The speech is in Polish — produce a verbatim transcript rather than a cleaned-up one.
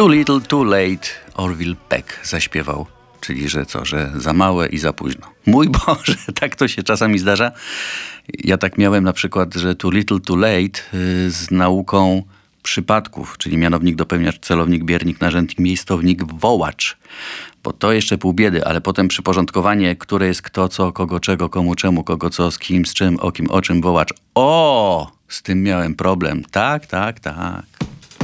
Too little, too late, Orville Peck zaśpiewał. Czyli, że co, że za małe i za późno. Mój Boże, tak to się czasami zdarza. Ja tak miałem na przykład, że too little, too late yy, z nauką przypadków, czyli mianownik, dopełniacz, celownik, biernik, narzędnik, miejscownik, wołacz. Bo to jeszcze pół biedy, ale potem przyporządkowanie, które jest kto, co, kogo, czego, komu, czemu, kogo, co, z kim, z czym, o kim, o czym, wołacz. O! Z tym miałem problem. Tak, tak, tak.